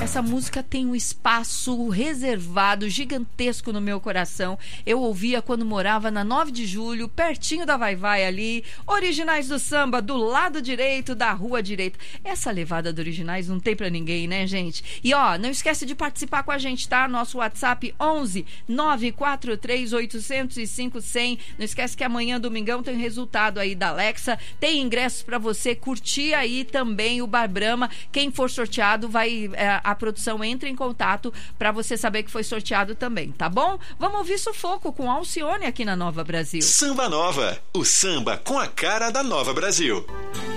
Essa música tem um espaço reservado gigantesco no meu coração. Eu ouvia quando morava na 9 de Julho, pertinho da Vai-Vai ali. Originais do Samba, do lado direito da rua direita. Essa levada de Originais não tem pra ninguém, né, gente? E ó, não esquece de participar com a gente, tá? Nosso WhatsApp 11 943 805 100. Não esquece que amanhã, domingão, tem resultado aí da Alexa. Tem ingressos pra você curtir aí também o Bar Brahma. Quem for sorteado vai... a produção entra em contato para você saber que foi sorteado também, tá bom? Vamos ouvir Sufoco com Alcione aqui na Nova Brasil. Samba Nova, o samba com a cara da Nova Brasil.